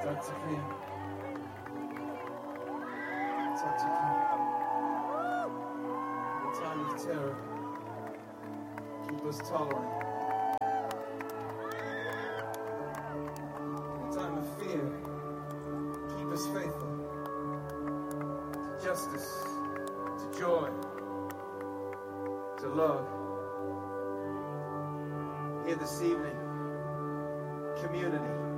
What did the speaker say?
Dr. King. Dr. King. In time of terror, keep us tolerant. In time of fear, keep us faithful to justice, to joy, to love. Here this evening, community.